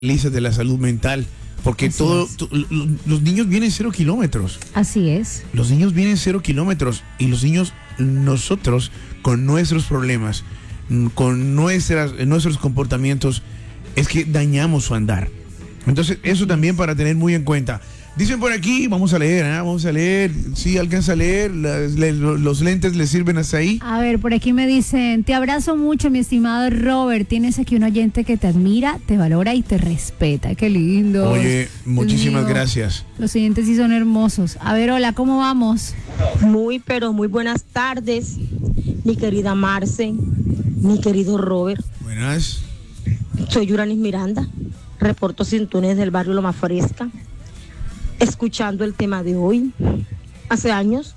de la salud mental, porque Así es. los niños vienen 0 kilómetros. Así es. Los niños vienen 0 kilómetros y los niños, nosotros, con nuestros problemas, con nuestros comportamientos, es que dañamos su andar. Entonces, eso también para tener muy en cuenta. Dicen por aquí, vamos a leer, vamos a leer, sí, alcanza a leer, los lentes le sirven hasta ahí. A ver, por aquí me dicen, te abrazo mucho, mi estimado Robert. Tienes aquí un oyente que te admira, te valora y te respeta. Qué lindo. Oye, muchísimas gracias. Los oyentes sí son hermosos. A ver, hola, ¿cómo vamos? Pero muy buenas tardes, mi querida Marce, mi querido Robert. Buenas. Soy Yuranis Miranda, reporto sintonías del barrio Loma Fresca, escuchando el tema de hoy. Hace años,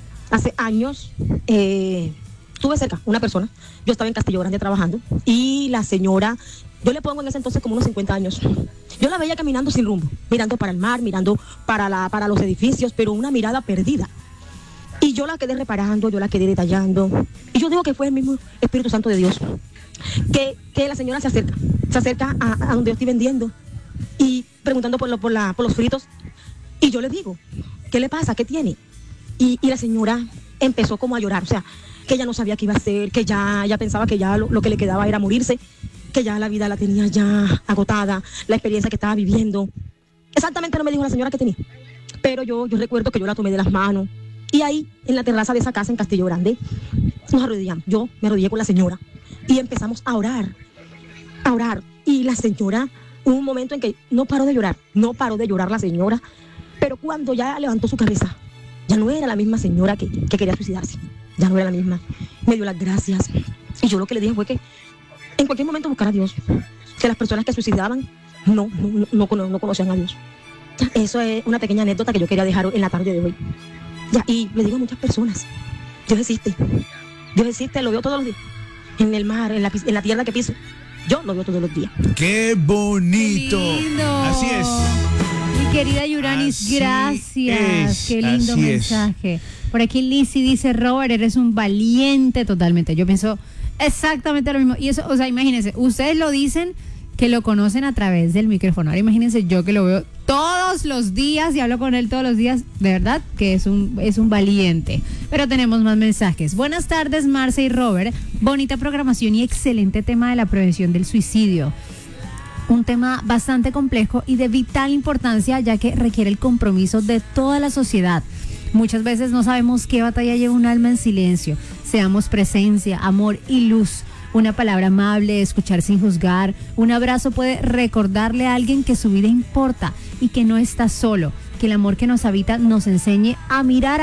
tuve cerca una persona, yo estaba en Castillo Grande trabajando, y la señora, yo le pongo en ese entonces como unos 50 años, yo la veía caminando sin rumbo, mirando para el mar, mirando para los edificios, pero una mirada perdida. Y yo la quedé reparando, yo la quedé detallando, y yo digo que fue el mismo Espíritu Santo de Dios, que la señora se acerca a donde yo estoy vendiendo, y preguntando por los fritos. Y yo le digo, ¿qué le pasa? ¿Qué tiene? Y la señora empezó como a llorar, o sea, que ella no sabía qué iba a hacer, que ya pensaba que ya lo que le quedaba era morirse, que ya la vida la tenía ya agotada, la experiencia que estaba viviendo. Exactamente no me dijo la señora qué tenía, pero yo recuerdo que yo la tomé de las manos, y ahí, en la terraza de esa casa en Castillo Grande, nos arrodillamos. Yo me arrodillé con la señora, y empezamos a orar, y la señora, hubo un momento en que no paró de llorar la señora. Pero cuando ya levantó su cabeza, ya no era la misma señora que quería suicidarse. Ya no era la misma. Me dio las gracias. Y yo lo que le dije fue que en cualquier momento buscar a Dios. Que las personas que suicidaban no conocían a Dios. Eso es una pequeña anécdota que yo quería dejar en la tarde de hoy. Ya, y le digo a muchas personas, Dios existe, lo veo todos los días. En el mar, en la tierra que piso, yo lo veo todos los días. ¡Qué bonito! ¡Qué lindo! Así es. Mi querida Yuranis, Así gracias. es, Qué lindo así mensaje. Por aquí Lizzy dice, Robert, eres un valiente totalmente. Yo pienso exactamente lo mismo. Y eso, o sea, imagínense, ustedes lo dicen que lo conocen a través del micrófono. Ahora imagínense yo que lo veo todos los días y hablo con él todos los días. De verdad que es un valiente. Pero tenemos más mensajes. Buenas tardes, Marce y Robert. Bonita programación y excelente tema de la prevención del suicidio. Un tema bastante complejo y de vital importancia, ya que requiere el compromiso de toda la sociedad. Muchas veces no sabemos qué batalla lleva un alma en silencio. Seamos presencia, amor y luz. Una palabra amable, escuchar sin juzgar, un abrazo puede recordarle a alguien que su vida importa y que no está solo, que el amor que nos habita nos enseñe a mirar,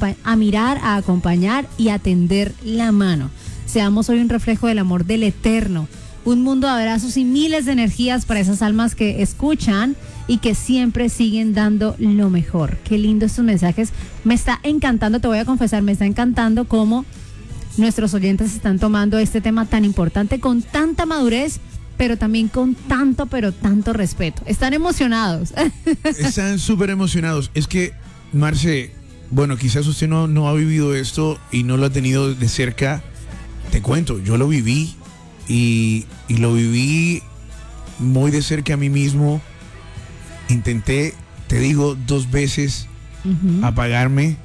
a acompañar y a tender la mano. Seamos hoy un reflejo del amor del Eterno, un mundo de abrazos y miles de energías para esas almas que escuchan y que siempre siguen dando lo mejor. Qué lindo estos mensajes, me está encantando, te voy a confesar, me está encantando cómo nuestros oyentes están tomando este tema tan importante con tanta madurez, pero también con tanto respeto. Están emocionados. Están súper emocionados. Es que, Marce, bueno, quizás usted no ha vivido esto y no lo ha tenido de cerca. Te cuento, yo lo viví y lo viví muy de cerca a mí mismo. Intenté, te digo, 2 veces apagarme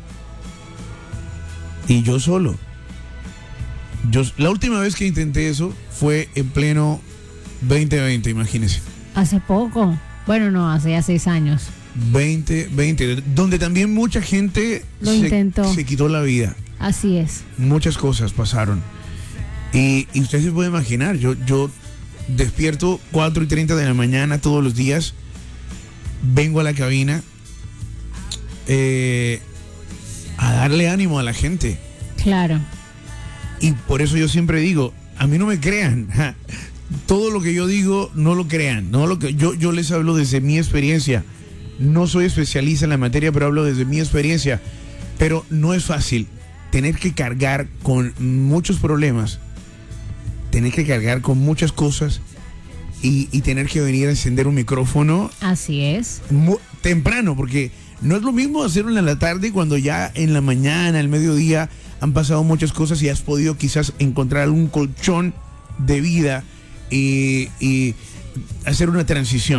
y yo solo. La última vez que intenté eso fue en pleno 2020, imagínense. Hace poco. Bueno, no, hace ya 6 años. 2020, donde también mucha gente intentó. Se quitó la vida. Así es. Muchas cosas pasaron. Y usted se puede imaginar, yo despierto 4:30 de la mañana todos los días, vengo a la cabina a darle ánimo a la gente. Claro. Y por eso yo siempre digo, a mí no me crean. Todo lo que yo digo, no lo crean. Yo les hablo desde mi experiencia. No soy especialista en la materia, pero hablo desde mi experiencia. Pero no es fácil tener que cargar con muchos problemas, tener que cargar con muchas cosas y tener que venir a encender un micrófono. Así es. Temprano, porque no es lo mismo hacerlo en la tarde cuando ya en la mañana, el mediodía, han pasado muchas cosas y has podido quizás encontrar algún colchón de vida y hacer una transición.